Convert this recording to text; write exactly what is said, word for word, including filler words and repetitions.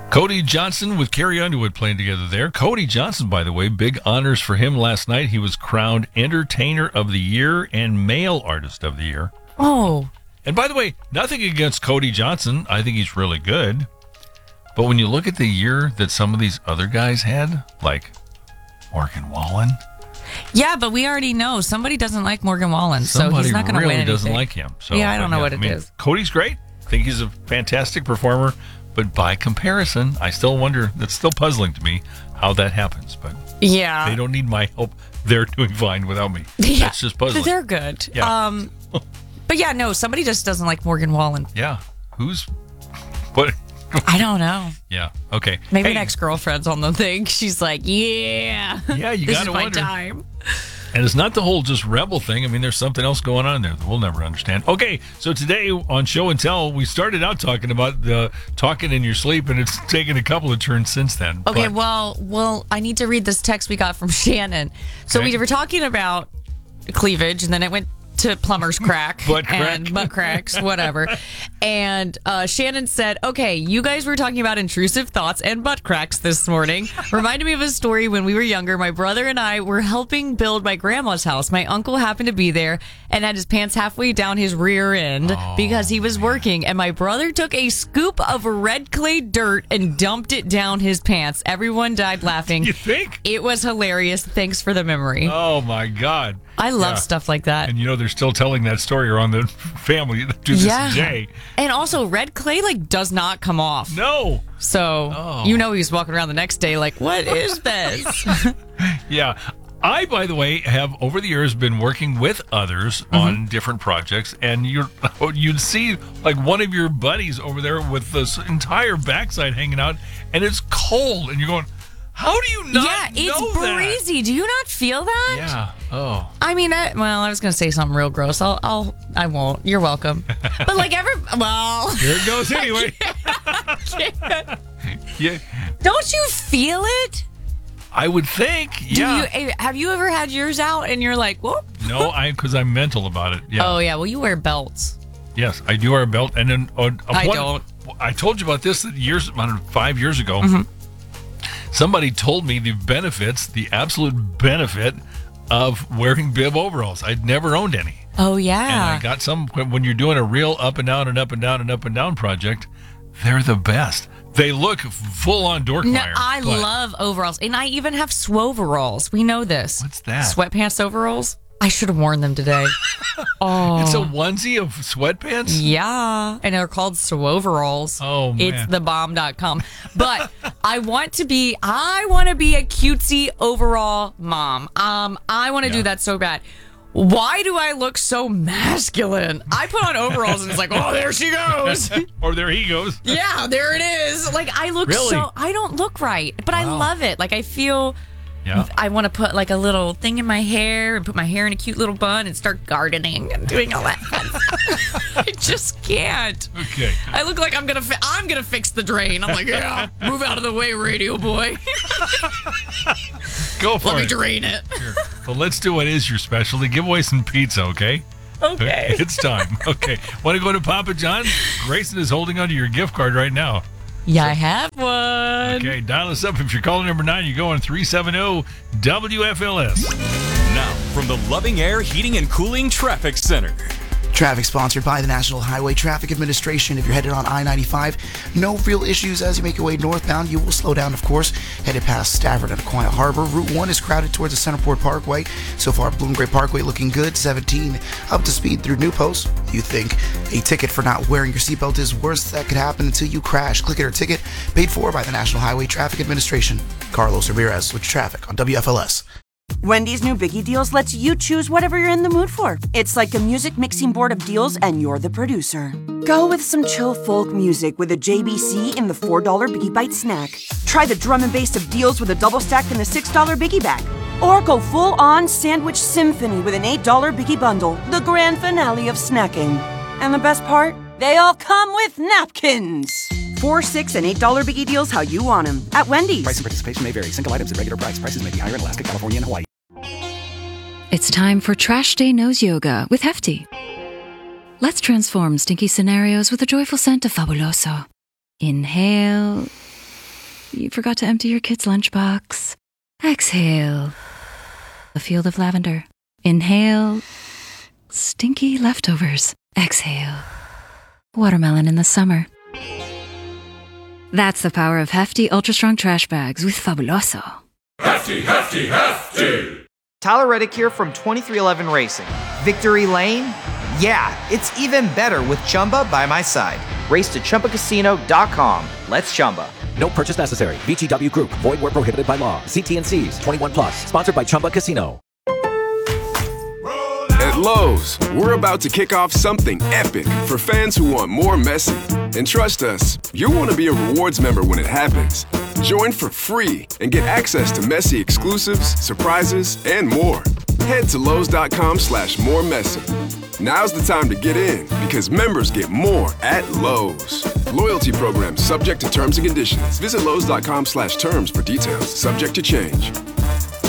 Cody Johnson with Carrie Underwood playing together there. Cody Johnson, by the way, big honors for him last night. He was crowned Entertainer of the Year and Male Artist of the Year. Oh. And by the way, nothing against Cody Johnson. I think he's really good. But when you look at the year that some of these other guys had, like Morgan Wallen. Yeah, but we already know somebody doesn't like Morgan Wallen, so he's not going to really win anything. doesn't like him. So, yeah, I don't know yeah, what I it mean, is. Cody's great. I think he's a fantastic performer. But by comparison, I still wonder, it's still puzzling to me how that happens. But yeah, they don't need my help. They're doing fine without me. Yeah, That's just puzzling. They're good. Yeah. Um, but yeah, no, somebody just doesn't like Morgan Wallen. Yeah. Who's, what? I don't know. Yeah. Okay. Maybe hey. an ex-girlfriend's on the thing. She's like, yeah. Yeah, you this got to is my wonder. time. And it's not the whole just rebel thing. I mean, there's something else going on there that we'll never understand. Okay, so today on Show and Tell, we started out talking about the talking in your sleep, and it's taken a couple of turns since then. Okay, but, well, well, I need to read this text we got from Shannon. So Okay. we were talking about cleavage, and then it went to plumber's crack Butt crack. and butt cracks, whatever. And uh, Shannon said, okay, you guys were talking about intrusive thoughts and butt cracks this morning. Reminded me of a story when we were younger. My brother and I were helping build my grandma's house. My uncle happened to be there and had his pants halfway down his rear end Oh, because he was working. And my brother took a scoop of red clay dirt and dumped it down his pants. Everyone died laughing. You think? It was hilarious. Thanks for the memory. Oh, my God. I love Yeah. stuff like that. And, you know, they're still telling that story around the family to this Yeah. day. And also, red clay, like, does not come off. No. So, Oh. you know, he was walking around the next day like, what is this? Yeah. I, by the way, have over the years been working with others Mm-hmm. on different projects, and you you'd see like one of your buddies over there with this entire backside hanging out, and it's cold, and you're going, how do you not yeah, it's know that? breezy. Do you not feel that? Yeah. Oh. I mean, I, well, I was going to say something real gross. I'll, I'll, I won't. You're welcome. But like every, well. Here it goes anyway. Yeah. Don't you feel it? I would think. Do Yeah. you, eh, have you ever had yours out and you're like, whoop? No, I because I'm mental about it. Yeah. Oh, yeah. Well, you wear belts. Yes, I do wear a belt, and then uh, I one- don't. I told you about this years, about five years ago. Mm-hmm. Somebody told me the benefits, the absolute benefit of wearing bib overalls. I'd never owned any, Oh, and yeah. I got some. When when you're doing a real up and down and up and down and up and down project, they're the best. They look full on Dorkmeyer. No, I but love overalls. And I even have swoveralls. We know this. What's that? Sweatpants overalls? I should have worn them today. Oh. It's a onesie of sweatpants. Yeah. And they're called swoveralls. Oh, man. It's the bomb dot com. But I want to be, I want to be a cutesy overall mom. Um, I want to Yeah. do that so bad. Why do I look so masculine? I put on overalls and it's like, oh, there she goes. Or there he goes. Yeah, there it is. Like, I look Really? so, I don't look right, but I Wow. love it. Like, I feel, Yeah. I want to put like a little thing in my hair and put my hair in a cute little bun and start gardening and doing all that fun stuff. I just can't. Okay. I look like I'm gonna fi- I'm gonna fix the drain. I'm like, yeah, move out of the way, radio boy. Go for Let me it. drain it. Here. Well, let's do what is your specialty. Give away some pizza, okay? Okay. It's time. Okay. Want to go to Papa John's? Grayson is holding onto your gift card right now. Yeah, I have one. Okay, dial us up. If you're calling number nine, you go on three seven zero W F L S. Now, from the Loving Air Heating and Cooling Traffic Center. Traffic sponsored by the National Highway Traffic Administration. If you're headed on I ninety-five, no real issues as you make your way northbound. You will slow down, of course, headed past Stafford and Quiet Harbor. Route one is crowded towards the Centerport Parkway. So far, Bloom Gray Parkway looking good. seventeen up to speed through New Post. You think a ticket for not wearing your seatbelt is worst that could happen until you crash. Click it or ticket, paid for by the National Highway Traffic Administration. Carlos Ramirez with traffic on W F L S. Wendy's new Biggie Deals lets you choose whatever you're in the mood for. It's like a music mixing board of deals, and you're the producer. Go with some chill folk music with a J B C in the four dollar Biggie Bite snack. Try the drum and bass of deals with a double stack in the six dollar Biggie Bag. Or go full-on sandwich symphony with an eight dollar Biggie Bundle, the grand finale of snacking. And the best part? They all come with napkins. Four, six, and eight dollar Biggie Deals how you want them at Wendy's. Price and participation may vary. Single items at regular price. Prices may be higher in Alaska, California, and Hawaii. It's time for Trash Day Nose Yoga with Hefty. Let's transform stinky scenarios with a joyful scent of Fabuloso. Inhale, You forgot to empty your kid's lunchbox. Exhale. A field of lavender. Inhale. Stinky leftovers. Exhale. Watermelon in the summer. That's the power of Hefty Ultra Strong Trash Bags with Fabuloso. Hefty, hefty, hefty! Tyler Reddick here from twenty-three eleven Racing. Victory Lane? Yeah, it's even better with Chumba by my side. Race to Chumba Casino dot com. Let's Chumba. No purchase necessary. V G W Group. Void where prohibited by law. See T and C's. twenty-one plus. Sponsored by Chumba Casino. At Lowe's, we're about to kick off something epic for fans who want more Messi. And trust us, you'll want to be a rewards member when it happens. Join for free and get access to Messi exclusives, surprises, and more. Head to Lowe's.com slash more Messi. Now's the time to get in because members get more at Lowe's. Loyalty program subject to terms and conditions. Visit Lowe's.com slash terms for details. Subject to change.